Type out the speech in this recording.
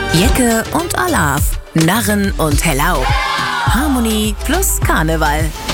Jecke und Alav, Narren und Hellau. Harmonie plus Karneval.